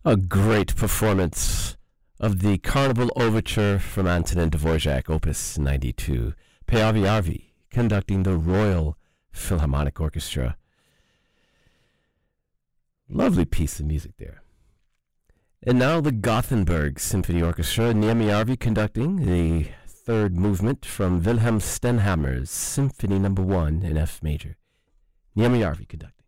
A great performance of the Carnival Overture from Antonin Dvorak, Opus 92. Päivi Arvi conducting the Royal Philharmonic Orchestra. Lovely piece of music there. And now the Gothenburg Symphony Orchestra, Niemi Arvi conducting the third movement from Wilhelm Stenhammar's Symphony No. 1 in F major. Niemi Arvi conducting.